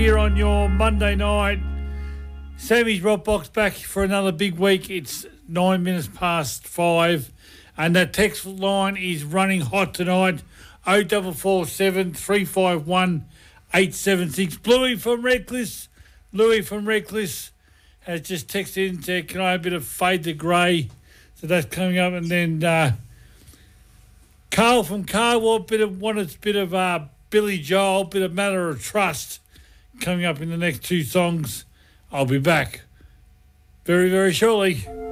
Here on your Monday night, Sammy's Rock Box back for another big week. It's 9 minutes past 5, and that text line is running hot tonight. 0447 351 876. Louis from Redcliffe has just texted in and said, can I have a bit of Fade the Grey? So that's coming up. And then Carl from Carwell, wanted a bit of Billy Joel, bit of Matter of Trust coming up in the next two songs. I'll be back very, very shortly.